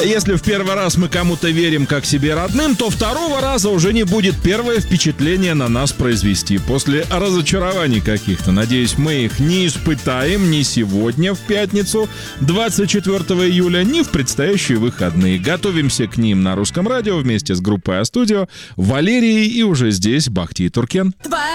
Если в первый раз мы кому-то верим как себе родным, то второго раза уже не будет первое впечатление на нас произвести. После разочарований каких-то, надеюсь, мы их не испытаем ни сегодня, в пятницу, 24 июля, ни в предстоящие выходные. Готовимся к ним на Русском радио вместе с группой А-студио, Валерией и уже здесь Бахти и Туркен.